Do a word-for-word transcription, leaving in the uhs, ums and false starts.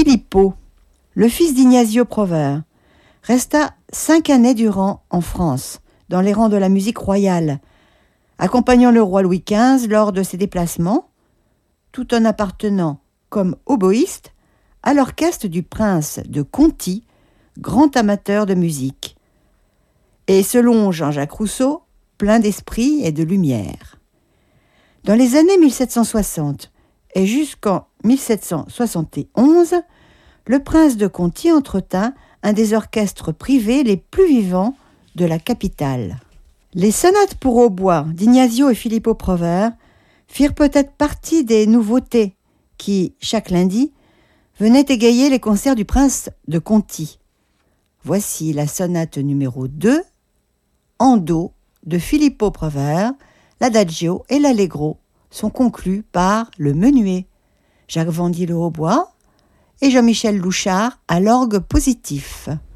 Filippo, le fils d'Ignazio Prover, resta cinq années durant en France, dans les rangs de la musique royale, accompagnant le roi Louis quinze lors de ses déplacements, tout en appartenant, comme oboïste, à l'orchestre du prince de Conti, grand amateur de musique, et selon Jean-Jacques Rousseau, plein d'esprit et de lumière. Dans les années mille sept cent soixante et jusqu'en mille sept cent soixante et onze, le prince de Conti entretint un des orchestres privés les plus vivants de la capitale. Les sonates pour hautbois d'Ignazio et Filippo Prover firent peut-être partie des nouveautés qui, chaque lundi, venaient égayer les concerts du prince de Conti. Voici la sonate numéro deux, en do, de Filippo Prover. L'adagio et l'allegro sont conclus par le menuet, Jacques Vendy le hautbois et Jean-Michel Louchard à l'orgue positif.